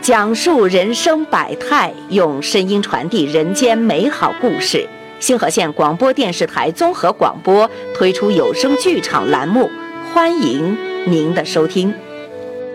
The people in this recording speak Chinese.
讲述人生百态，用声音传递人间美好故事。星河县广播电视台综合广播推出有声剧场栏目，欢迎您的收听。